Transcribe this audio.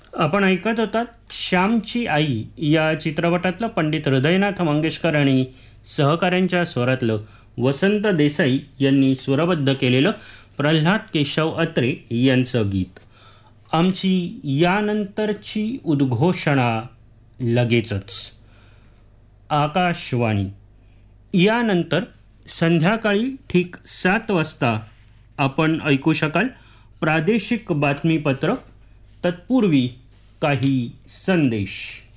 आपण ऐकत होतात श्यामची आई या चित्रपटातलं पंडित हृदयनाथ मंगेशकर आणि सहकाऱ्यांच्या स्वरातलं वसंत देसाई यांनी स्वरबद्ध केलेलं प्रल्हाद केशव अत्रे यांचं गीत. आमची यानंतरची उद्घोषणा लगेचच. आकाशवाणी. यानंतर संध्याकाळी ठीक 7 वाजता आपण ऐकू शकाल प्रादेशिक बातमीपत्र. तत्पूर्वी काही संदेश.